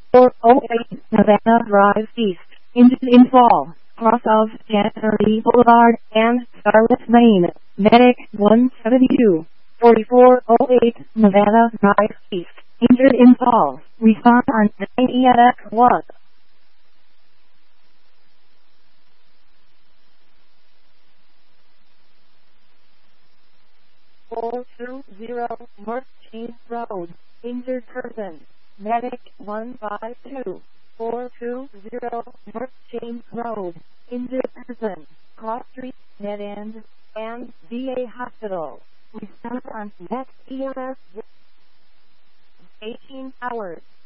408 Nevada Drive East, injured in fall, cross of Chancery Boulevard and Scarlet Lane, medic 172, 4408 Nevada Drive East, injured in fall, respond on 9 EMX1. 420 North Chain Road, injured person, medic 152, 420 North Chain Road, injured person, Cross Street, Dead End, and VA Hospital. Respond on next EMS 18 hours.